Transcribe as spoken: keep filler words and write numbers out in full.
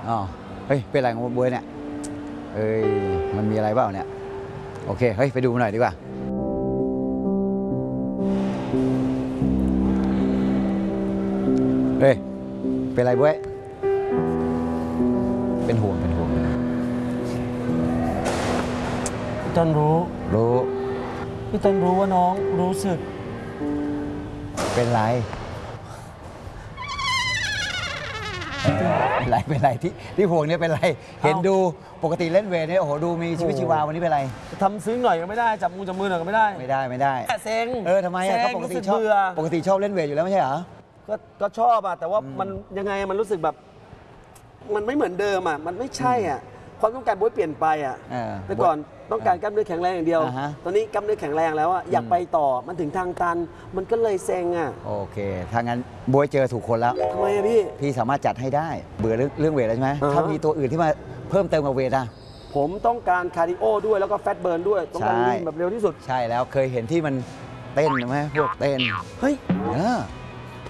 อ๋อเฮ้ยเป็นอะไรของบวยเนี่ยเอ้ยมันมีอะไรเปล่าเนี่ยโอเคเฮ้ยไปดูหน่อยดีกว่าเฮ้ยเป็นไรบวยเป็นห่วงเป็นห่วงพี่ต้นรู้รู้พี่ต้นรู้ว่าน้องรู้สึกเป็นไรเป็นไรเป็นไรที่ที่ห่วงเนี่ยเป็นไรเห็นดูปกติเล่นเวทเนี่ยโอ้โหดูมีชีวิตชีวาวันนี้เป็นไรทำซึ้งหน่อยก็ไม่ได้จับมือจับมือหน่อยก็ไม่ได้ไม่ได้ไม่ได้เซ็งเออทำไมอ่ะก็ปกติชอบปกติชอบเล่นเวทอยู่แล้วไม่ใช่เหรอก็ก็ชอบอ่ะแต่ว่ามันยังไงมันรู้สึกแบบมันไม่เหมือนเดิมอ่ะมันไม่ใช่อ่ะความต้องการบ๊วยเปลี่ยนไปอ่ะแต่ก่อนต้องการกล้ามเนื้อแข็งแรงอย่างเดียวตอนนี้กล้ามเนื้อแข็งแรงแล้วอ่ะอยากไปต่อมันถึงทางตันมันก็เลยเซ็งอ่ะโอเคถ้างั้นบ๊วยเจอถูกคนแล้วทำไมอะพี่พี่สามารถจัดให้ได้เบื่อเรื่องเวทแล้วใช่ไหมถ้ามีตัวอื่นที่มาเพิ่มเติมกับเวทอ่ะผมต้องการคาร์ดิโอด้วยแล้วก็แฟตเบิร์นด้วยต้องการลีนแบบเร็วที่สุดใช่แล้วเคยเห็นที่มันเต้นไหมพวกเต้นเฮ้ย